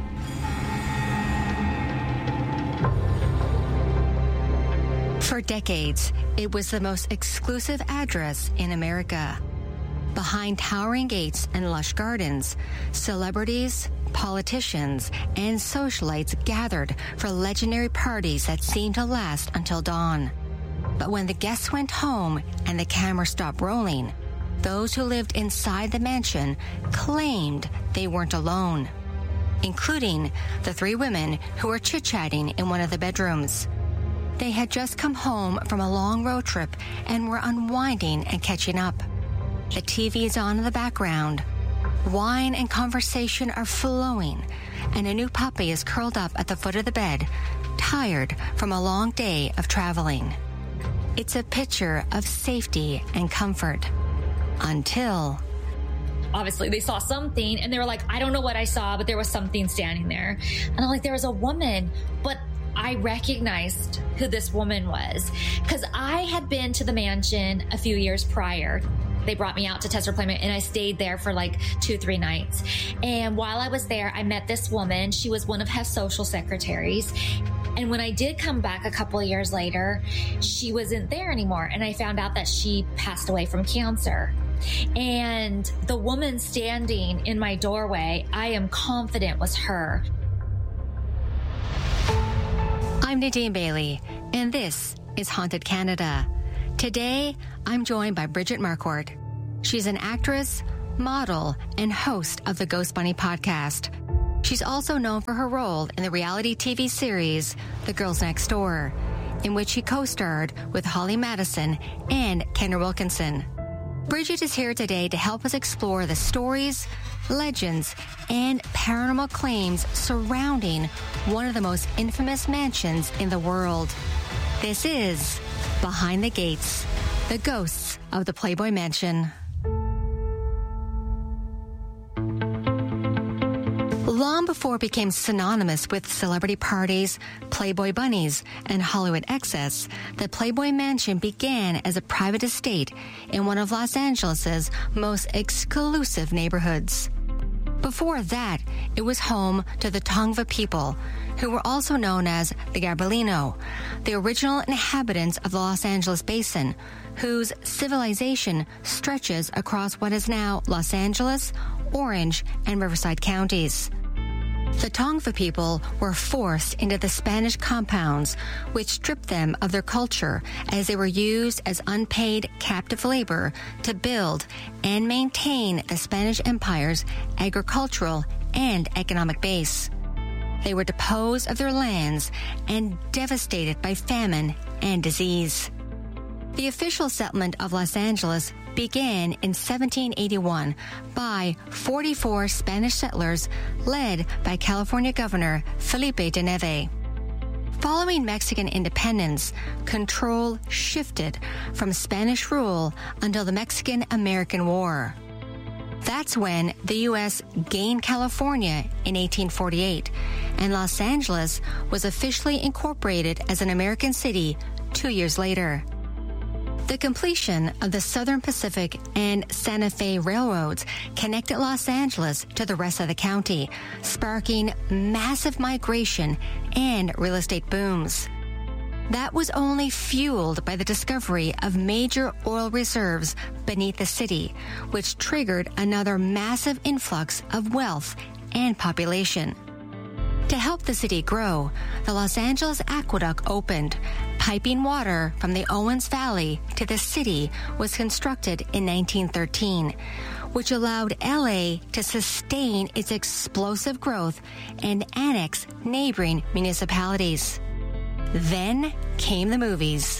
For decades, it was the most exclusive address in America. Behind towering gates and lush gardens, celebrities, politicians, and socialites gathered for legendary parties that seemed to last until dawn. But when the guests went home and the camera stopped rolling, those who lived inside the mansion claimed they weren't alone, including the three women who were chit-chatting in one of the bedrooms. They had just come home from a long road trip and were unwinding and catching up. The T V is on in the background. Wine and conversation are flowing, and a new puppy is curled up at the foot of the bed, tired from a long day of traveling. It's a picture of safety and comfort. Until obviously they saw something, and they were like, I don't know what I saw, but there was something standing there. And I'm like, there was a woman, but I recognized who this woman was because I had been to the mansion a few years prior. They brought me out to test deployment, and I stayed there for like two, three nights. And while I was there, I met this woman. She was one of Hef's social secretaries. And when I did come back a couple of years later, she wasn't there anymore. And I found out that she passed away from cancer. And the woman standing in my doorway, I am confident was her. I'm Nadine Bailey, and this is Haunted Canada. Today, I'm joined by Bridget Marquardt. She's an actress, model, and host of the Ghost Bunny podcast. She's also known for her role in the reality T V series The Girls Next Door, in which she co-starred with Holly Madison and Kenner Wilkinson. Bridget is here today to help us explore the stories, legends, and paranormal claims surrounding one of the most infamous mansions in the world. This is Behind the Gates, the ghosts of the Playboy Mansion. Long before it became synonymous with celebrity parties, Playboy bunnies, and Hollywood excess, the Playboy Mansion began as a private estate in one of Los Angeles' most exclusive neighborhoods. Before that, it was home to the Tongva people, who were also known as the Gabrielino, the original inhabitants of the Los Angeles basin, whose civilization stretches across what is now Los Angeles, Orange, and Riverside counties. The Tongva people were forced into the Spanish compounds, which stripped them of their culture as they were used as unpaid captive labor to build and maintain the Spanish Empire's agricultural and economic base. They were deposed of their lands and devastated by famine and disease. The official settlement of Los Angeles began in seventeen eighty-one by forty-four Spanish settlers led by California Governor Felipe de Neve. Following Mexican independence, control shifted from Spanish rule until the Mexican-American War. That's when the U S gained California in eighteen forty-eight, and Los Angeles was officially incorporated as an American city two years later. The completion of the Southern Pacific and Santa Fe railroads connected Los Angeles to the rest of the county, sparking massive migration and real estate booms. That was only fueled by the discovery of major oil reserves beneath the city, which triggered another massive influx of wealth and population. To help the city grow, the Los Angeles Aqueduct opened. Piping water from the Owens Valley to the city was constructed in nineteen thirteen, which allowed L A to sustain its explosive growth and annex neighboring municipalities. Then came the movies.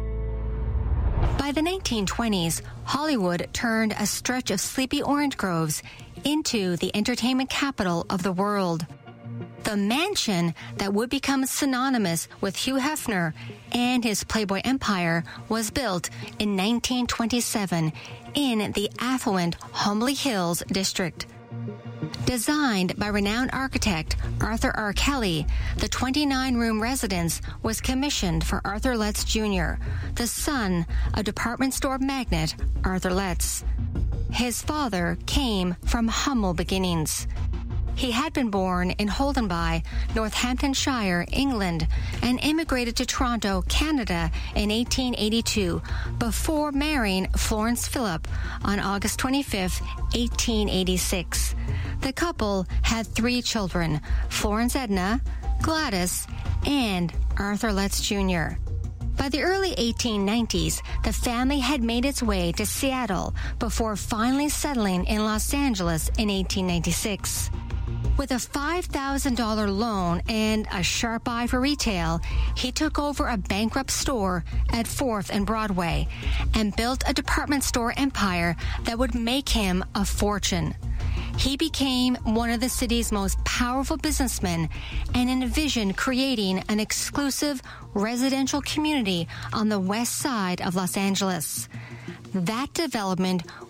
By the nineteen twenties, Hollywood turned a stretch of sleepy orange groves into the entertainment capital of the world. The mansion that would become synonymous with Hugh Hefner and his Playboy empire was built in nineteen twenty-seven in the affluent Homley Hills district. Designed by renowned architect Arthur R. Kelly, the twenty-nine room residence was commissioned for Arthur Letts Junior, the son of department store magnate Arthur Letts. His father came from humble beginnings. He had been born in Holdenby, Northamptonshire, England, and immigrated to Toronto, Canada in eighteen eighty-two before marrying Florence Phillip on August twenty-fifth, eighteen eighty-six. The couple had three children, Florence Edna, Gladys, and Arthur Letts Junior By the early eighteen nineties, the family had made its way to Seattle before finally settling in Los Angeles in eighteen ninety-six. With a five thousand dollars loan and a sharp eye for retail, he took over a bankrupt store at fourth and Broadway and built a department store empire that would make him a fortune. He became one of the city's most powerful businessmen and envisioned creating an exclusive residential community on the west side of Los Angeles. That development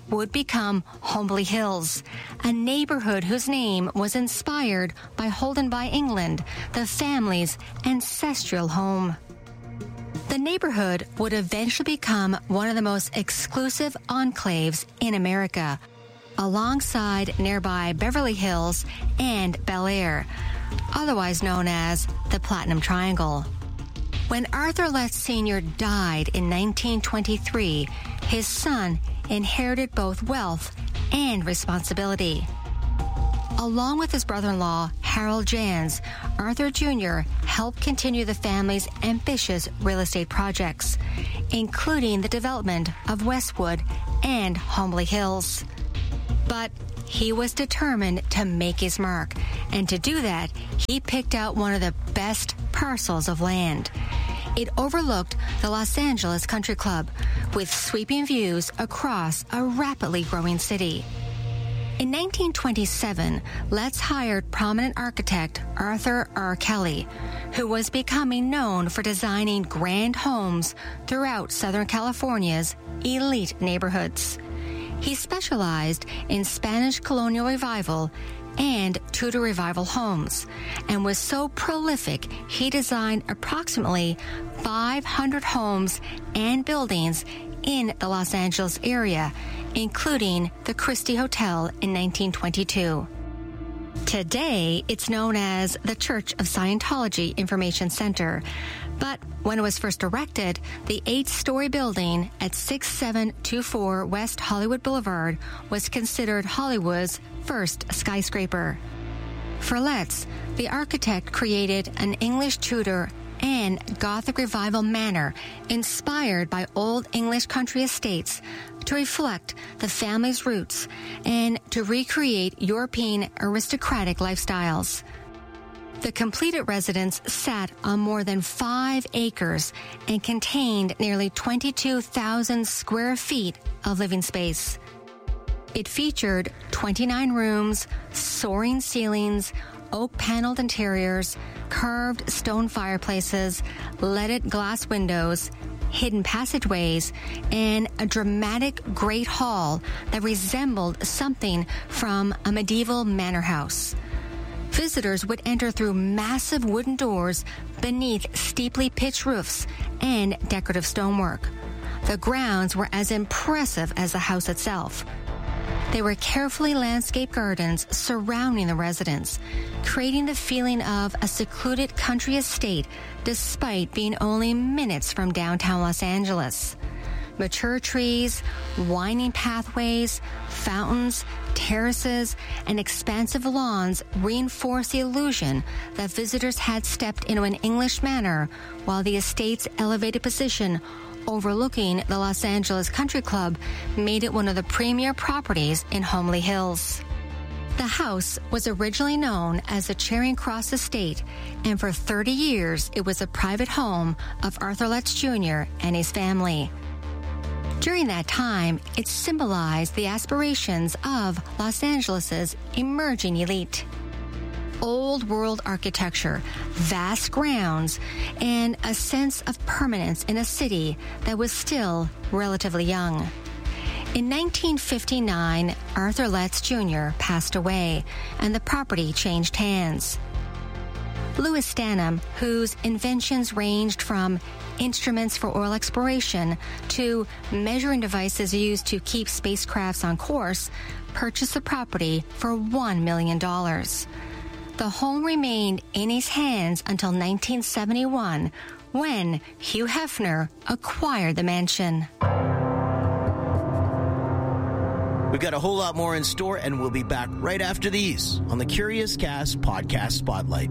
would become Holmby Hills, a neighborhood whose name was inspired by Holdenby, England, the family's ancestral home. The neighborhood would eventually become one of the most exclusive enclaves in America, alongside nearby Beverly Hills and Bel Air, otherwise known as the Platinum Triangle. When Arthur Letts Senior died in nineteen twenty-three, his son inherited both wealth and responsibility. Along with his brother-in-law, Harold Jans, Arthur Junior helped continue the family's ambitious real estate projects, including the development of Westwood and Holmby Hills. But he was determined to make his mark, and to do that, he picked out one of the best parcels of land. It overlooked the Los Angeles Country Club, with sweeping views across a rapidly growing city. In nineteen twenty-seven, Letts hired prominent architect Arthur R. Kelly, who was becoming known for designing grand homes throughout Southern California's elite neighborhoods. He specialized in Spanish colonial revival and Tudor revival homes, and was so prolific he designed approximately five hundred homes and buildings in the Los Angeles area, including the Christie Hotel in nineteen twenty-two. Today, it's known as the Church of Scientology Information Center, but when it was first erected, the eight-story building at six seven two four West Hollywood Boulevard was considered Hollywood's first skyscraper. For Letts, the architect created an English Tudor and Gothic Revival manor inspired by Old English country estates to reflect the family's roots and to recreate European aristocratic lifestyles. The completed residence sat on more than five acres and contained nearly twenty-two thousand square feet of living space. It featured twenty-nine rooms, soaring ceilings, oak-paneled interiors, carved stone fireplaces, leaded glass windows, hidden passageways, and a dramatic great hall that resembled something from a medieval manor house. Visitors would enter through massive wooden doors beneath steeply pitched roofs and decorative stonework. The grounds were as impressive as the house itself. They were carefully landscaped gardens surrounding the residence, creating the feeling of a secluded country estate despite being only minutes from downtown Los Angeles. Mature trees, winding pathways, fountains, terraces, and expansive lawns reinforce the illusion that visitors had stepped into an English manor, while the estate's elevated position overlooking the Los Angeles Country Club made it one of the premier properties in Holmby Hills. The house was originally known as the Charing Cross Estate, and for thirty years it was a private home of Arthur Letts Junior and his family. During that time, it symbolized the aspirations of Los Angeles' emerging elite. Old world architecture, vast grounds, and a sense of permanence in a city that was still relatively young. In nineteen fifty-nine, Arthur Letts Junior passed away, and the property changed hands. Louis Stanham, whose inventions ranged from instruments for oil exploration to measuring devices used to keep spacecrafts on course, purchased the property for one million dollars. The home remained in his hands until nineteen seventy-one, when Hugh Hefner acquired the mansion. We've got a whole lot more in store, and we'll be back right after these on the Curious Cast Podcast Spotlight.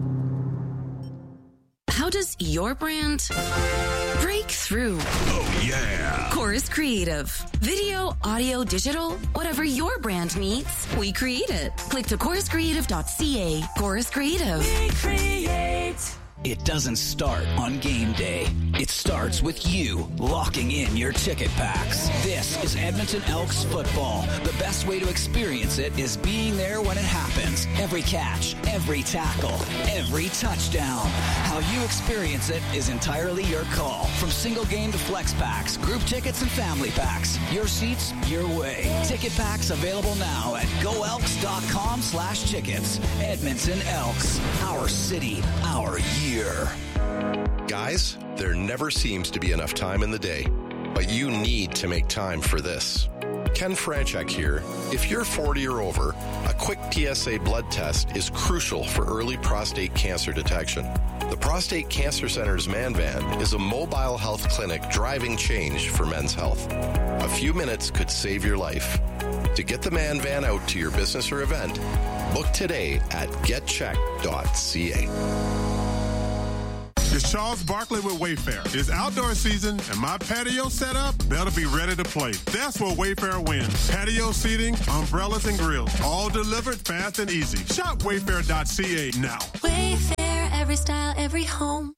How does your brand break through? Oh, yeah. Chorus Creative. Video, audio, digital, whatever your brand needs, we create it. Click to chorus creative dot c a. Chorus Creative. We create. It doesn't start on game day. It starts with you locking in your ticket packs. This is Edmonton Elks football. The best way to experience it is being there when it happens. Every catch, every tackle, every touchdown. How you experience it is entirely your call. From single game to flex packs, group tickets and family packs. Your seats, your way. Ticket packs available now at goelks.com slash tickets. Edmonton Elks. Our city, our year. Guys, there never seems to be enough time in the day, but you need to make time for this. Ken Franchuk here. If you're forty or over, a quick P S A blood test is crucial for early prostate cancer detection. The Prostate Cancer Center's Man Van is a mobile health clinic driving change for men's health. A few minutes could save your life. To get the Man Van out to your business or event, book today at get check dot c a. It's Charles Barkley with Wayfair. It's outdoor season, and my patio setup better be ready to play. That's where Wayfair wins. Patio seating, umbrellas, and grills, all delivered fast and easy. Shop wayfair dot c a now. Wayfair, every style, every home.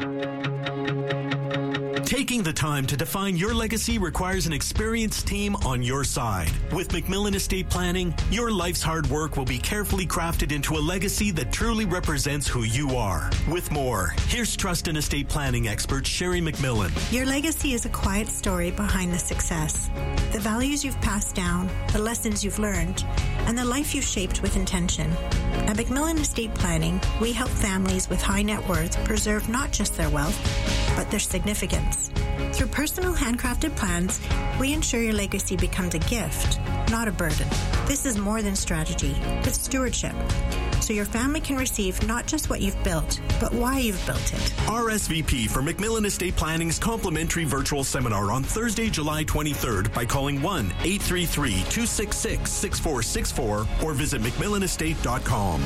Taking the time to define your legacy requires an experienced team on your side. With McMillan Estate Planning, your life's hard work will be carefully crafted into a legacy that truly represents who you are. With more, here's trust and estate planning expert Sherry McMillan. Your legacy is a quiet story behind the success. The values you've passed down, the lessons you've learned, and the life you've shaped with intention. At McMillan Estate Planning, we help families with high net worth preserve not just their wealth, but their significance. Through personal handcrafted plans, we ensure your legacy becomes a gift, not a burden. This is more than strategy, it's stewardship. So your family can receive not just what you've built, but why you've built it. R S V P for McMillan Estate Planning's complimentary virtual seminar on Thursday, July twenty-third by calling one eight three three, two six six, six four six four or visit mcmillan estate dot com.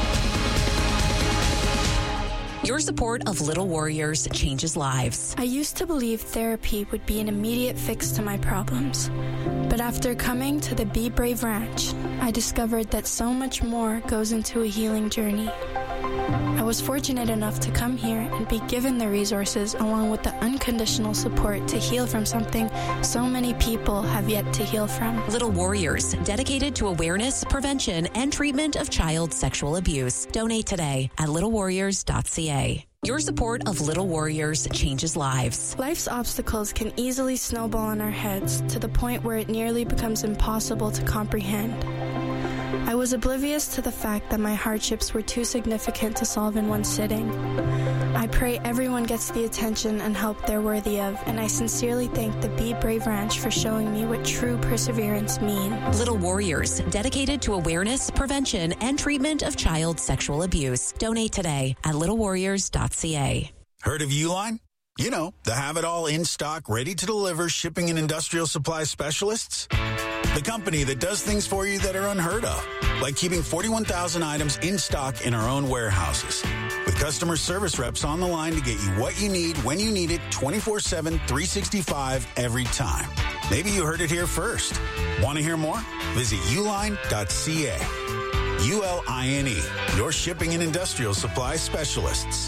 Your support of Little Warriors changes lives. I used to believe therapy would be an immediate fix to my problems. But after coming to the Be Brave Ranch, I discovered that so much more goes into a healing journey. I was fortunate enough to come here and be given the resources along with the unconditional support to heal from something so many people have yet to heal from. Little Warriors, dedicated to awareness, prevention, and treatment of child sexual abuse. Donate today at little warriors dot c a. Your support of Little Warriors changes lives. Life's obstacles can easily snowball on our heads to the point where it nearly becomes impossible to comprehend. I was oblivious to the fact that my hardships were too significant to solve in one sitting. I pray everyone gets the attention and help they're worthy of, and I sincerely thank the Be Brave Ranch for showing me what true perseverance means. Little Warriors, dedicated to awareness, prevention, and treatment of child sexual abuse. Donate today at little warriors dot c a. Heard of Uline? You know, the have-it-all in-stock, ready-to-deliver shipping and industrial supply specialists. The company that does things for you that are unheard of, like keeping forty-one thousand items in stock in our own warehouses. With customer service reps on the line to get you what you need when you need it twenty-four seven, three sixty-five every time. Maybe you heard it here first. Want to hear more? Visit uline dot c a. U L I N E, your shipping and industrial supply specialists.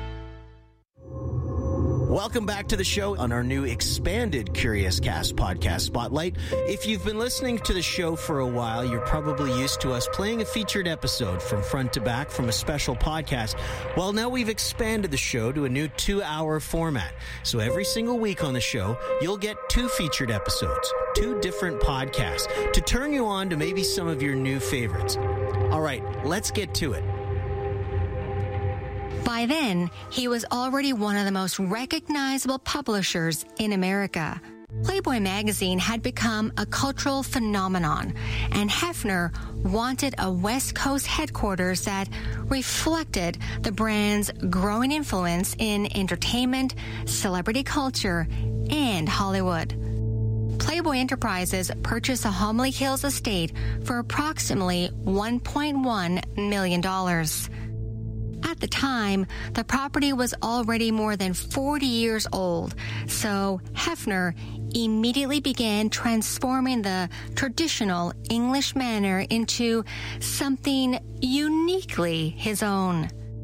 Welcome back to the show on our new expanded Curious Cast podcast spotlight. If you've been listening to the show for a while, you're probably used to us playing a featured episode from front to back from a special podcast. Well, now we've expanded the show to a new two-hour format. So every single week on the show, you'll get two featured episodes, two different podcasts, to turn you on to maybe some of your new favorites. All right, let's get to it. By then, he was already one of the most recognizable publishers in America. Playboy magazine had become a cultural phenomenon, and Hefner wanted a West Coast headquarters that reflected the brand's growing influence in entertainment, celebrity culture, and Hollywood. Playboy Enterprises purchased the Homley Hills estate for approximately one point one million dollars. At the time, the property was already more than forty years old, so Hefner immediately began transforming the traditional English manor into something uniquely his own.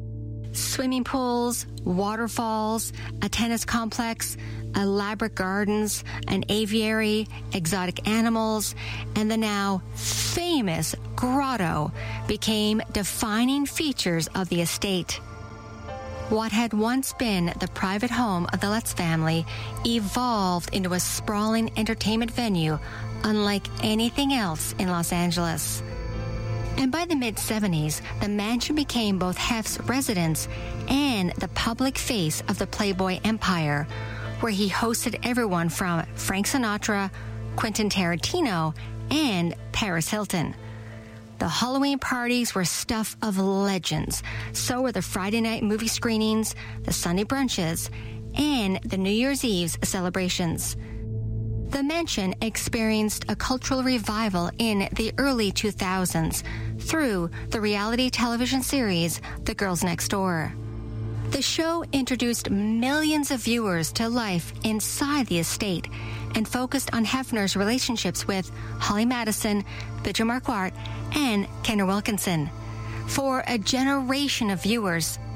Swimming pools, waterfalls, a tennis complex, elaborate gardens, an aviary, exotic animals, and the now famous grotto became defining features of the estate. What had once been the private home of the Letts family evolved into a sprawling entertainment venue unlike anything else in Los Angeles. And by the mid-seventies, the mansion became both Hef's residence and the public face of the Playboy empire, where he hosted everyone from Frank Sinatra, Quentin Tarantino, and Paris Hilton. The Halloween parties were stuff of legends. So were the Friday night movie screenings, the Sunday brunches, and the New Year's Eve celebrations. The mansion experienced a cultural revival in the early two thousands through the reality television series The Girls Next Door. The show introduced millions of viewers to life inside the estate and focused on Hefner's relationships with Holly Madison, Bridget Marquardt, and Kenner Wilkinson. For a generation of viewers,